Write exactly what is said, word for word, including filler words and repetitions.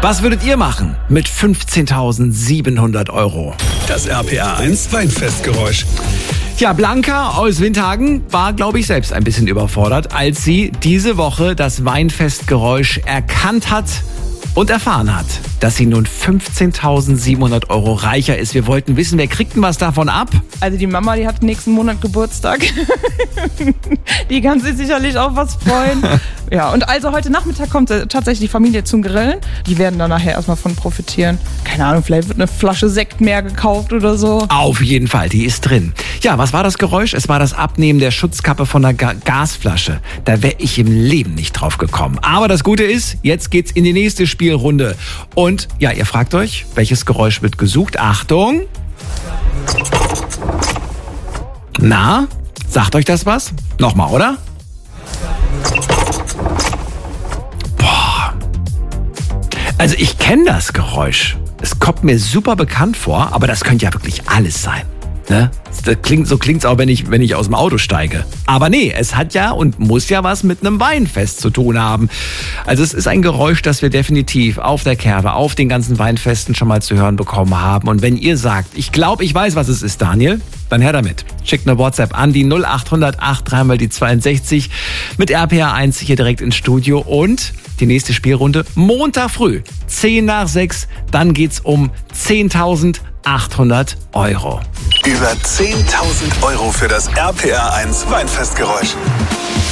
Was würdet ihr machen mit fünfzehntausendsiebenhundert Euro? Das R P R eins Weinfestgeräusch. Ja, Blanca aus Windhagen war, glaube ich, selbst ein bisschen überfordert, als sie diese Woche das Weinfestgeräusch erkannt hat und erfahren hat, dass sie nun fünfzehntausendsiebenhundert Euro reicher ist. Wir wollten wissen, wer kriegt denn was davon ab? Also die Mama, die hat nächsten Monat Geburtstag. Die kann sich sicherlich auch was freuen. Ja, und also heute Nachmittag kommt tatsächlich die Familie zum Grillen. Die werden dann nachher erstmal von profitieren. Keine Ahnung, vielleicht wird eine Flasche Sekt mehr gekauft oder so. Auf jeden Fall, die ist drin. Ja, was war das Geräusch? Es war das Abnehmen der Schutzkappe von der Ga- Gasflasche. Da wäre ich im Leben nicht drauf gekommen. Aber das Gute ist, jetzt geht's in die nächste Spielrunde. Und ja, ihr fragt euch, welches Geräusch wird gesucht? Achtung! Na, sagt euch das was? Nochmal, oder? Boah. Also ich kenne das Geräusch. Es kommt mir super bekannt vor, aber das könnte ja wirklich alles sein. Ne? Das klingt, so klingt's auch, wenn ich, wenn ich aus dem Auto steige. Aber nee, es hat ja und muss ja was mit einem Weinfest zu tun haben. Also es ist ein Geräusch, das wir definitiv auf der Kerbe, auf den ganzen Weinfesten schon mal zu hören bekommen haben. Und wenn ihr sagt, ich glaube, ich weiß, was es ist, Daniel, dann her damit. Schickt eine WhatsApp an die null acht null null acht drei mal die zweiundsechzig mit R P R eins hier direkt ins Studio. Und die nächste Spielrunde Montag früh, zehn nach sechs. Dann geht's um zehntausendachthundert Euro. Über zehntausend Euro für das R P R eins Weinfestgeräusch.